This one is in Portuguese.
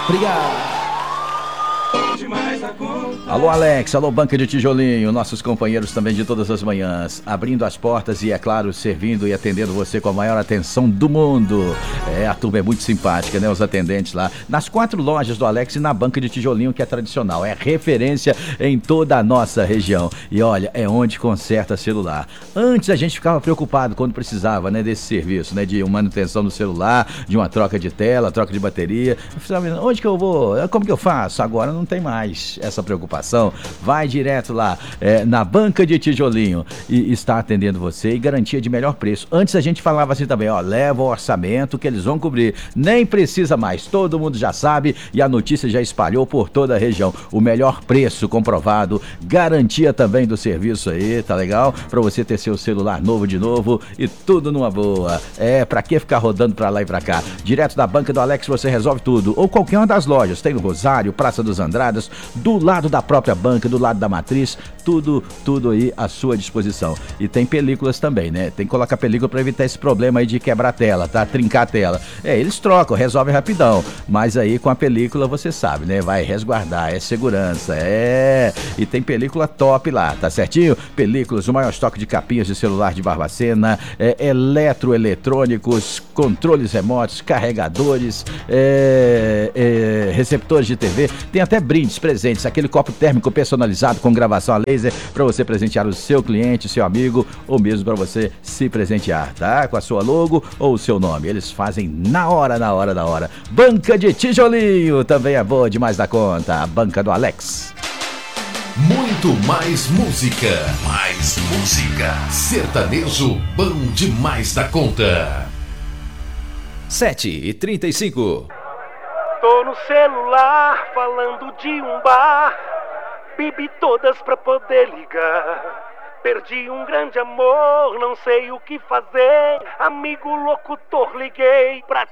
Obrigado. Alô Alex, alô Banca de Tijolinho, nossos companheiros também de todas as manhãs, abrindo as portas e, é claro, servindo e atendendo você com a maior atenção do mundo. A turma é muito simpática, né? Os atendentes lá, nas 4 lojas do Alex e na Banca de Tijolinho, que é tradicional, é referência em toda a nossa região. E olha, é onde conserta celular. Antes a gente ficava preocupado quando precisava, né, desse serviço, né, de uma manutenção do celular, de uma troca de tela, troca de bateria. Onde que eu vou? Como que eu faço? Agora não tem mais essa preocupação. Vai direto lá na Banca de Tijolinho e está atendendo você e garantia de melhor preço. Antes a gente falava assim também, ó, leva o orçamento que eles vão cobrir. Nem precisa mais, todo mundo já sabe e a notícia já espalhou por toda a região. O melhor preço comprovado, garantia também do serviço aí, tá legal? Pra você ter seu celular novo de novo e tudo numa boa. Pra que ficar rodando pra lá e pra cá? Direto da Banca do Alex você resolve tudo. Ou qualquer uma das lojas, tem no Rosário, Praça dos Andradas, do lado da própria banca, do lado da matriz, tudo aí à sua disposição. E tem películas também, né? Tem que colocar película pra evitar esse problema aí de quebrar a tela, tá? Trincar a tela. Eles trocam, resolvem rapidão. Mas aí com a película você sabe, né? Vai resguardar, é segurança, E tem película top lá, tá certinho? Películas, o maior estoque de capinhas de celular de Barbacena, eletroeletrônicos, controles remotos, carregadores, receptores de TV, tem até brindes presentes, aquele copo térmico personalizado com gravação a laser para você presentear o seu cliente, seu amigo ou mesmo para você se presentear, tá? Com a sua logo ou o seu nome. Eles fazem na hora. Banca de Tijolinho também é boa demais da conta. A Banca do Alex. Muito mais música. Sertanejo bom demais da conta. 7h35. Tô no celular falando de um bar, bebi todas pra poder ligar. Perdi um grande amor, não sei o que fazer. Amigo locutor, liguei pra